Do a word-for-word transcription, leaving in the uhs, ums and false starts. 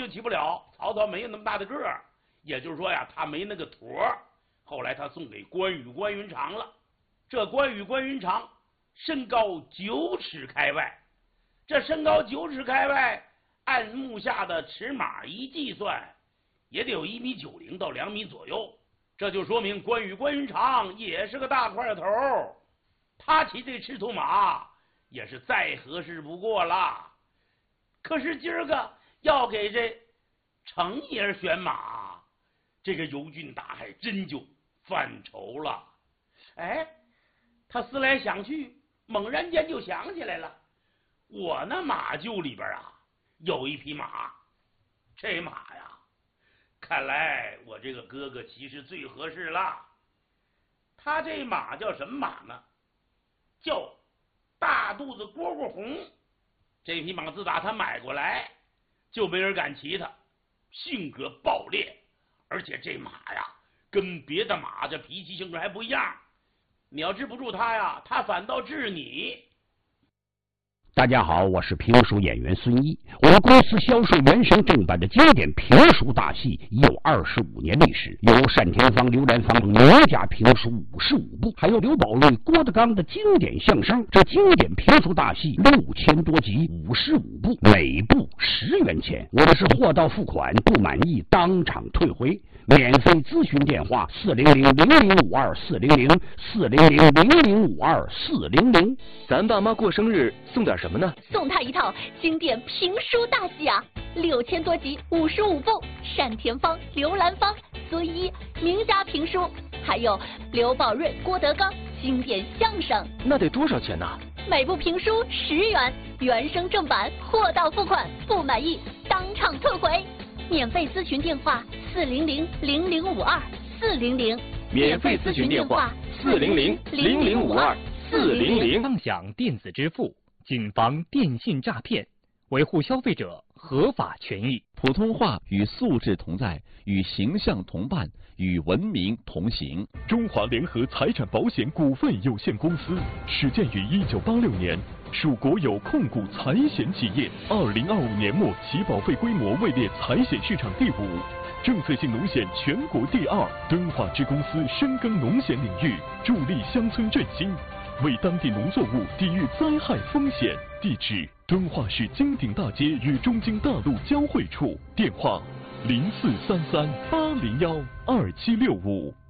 就起不了。曹操没有那么大的个儿，也就是说呀，他没那个坨。后来他送给关羽、关云长了。这关羽、关云长身高九尺开外，这身高九尺开外，按目下的尺码一计算，也得有一米九零到两米左右。这就说明关羽、关云长也是个大块头，他骑这赤兔马也是再合适不过了。可是今儿个要给这程爷选马，这个尤俊达还真就犯愁了。哎，他思来想去，猛然间就想起来了，我那马厩里边啊有一匹马，这马呀，看来我这个哥哥骑是最合适了。他这马叫什么马呢？叫大肚子蝈蝈红。这匹马自打他买过来，就没人敢骑它，性格暴烈，而且这马呀，跟别的马这脾气性格还不一样。你要治不住他呀，他反倒治你。 大家好，我是评书演员孙一。我们公司销售原声正版的经典评书大戏已有二十五年历史，有单田芳、刘兰芳等名家评书五十五部，还有刘宝瑞、郭德纲的经典相声。这经典评书大戏六千多集，五十五部，每部十元钱。我的是货到付款，不满意当场退回。免费咨询电话：四零零零零五二四零零四零零零零五二四零零。 咱爸妈过生日送点什么呢？ 送他一套经典评书大戏啊，六千多集，五十五部，单田芳、刘兰芳、孙一名家评书，还有刘宝瑞、郭德纲经典相声。 那得多少钱呢？ 每部评书十元，原声正版，货到付款，不满意当场退回。免费咨询电话：四零零零零五二四零零。 免费咨询电话：四零零零零五二四零零。 畅享电子支付，谨防电信诈骗，维护消费者合法权益。 普通话与素质同在，与形象同伴，与文明同行。 中华联合财产保险股份有限公司始建于一九八六年，属国有控股财险企业。二零二五年末，其保费规模位列财险市场第五，政策性农险全国第二。敦化之公司深耕农险领域，助力乡村振兴，为当地农作物抵御灾害风险。地址：敦化市金鼎大街与中京大路交汇处。电话：零四三三八零幺二七六五。